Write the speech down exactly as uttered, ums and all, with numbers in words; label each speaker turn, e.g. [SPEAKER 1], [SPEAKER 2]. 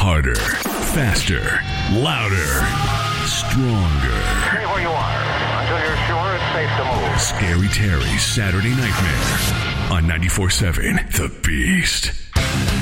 [SPEAKER 1] Harder, faster, louder, stronger.
[SPEAKER 2] Stay where you are until you're sure it's safe to move.
[SPEAKER 1] Scary Terry's Saturday Nightmare on ninety-four point seven The Beast.